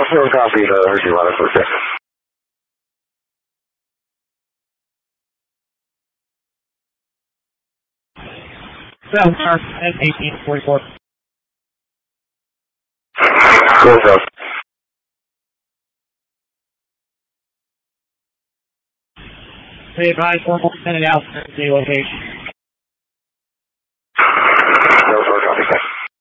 Still copy the Hershey line for check. 7 star, S1844. Go, South. Be advised, 4 send it out to the location.